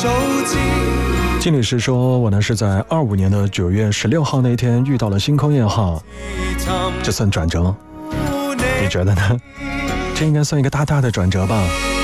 金女士说，我呢是在25年的9月16号那天遇到了星空1号，这算转折吗？你觉得呢？这应该算一个大大的转折吧。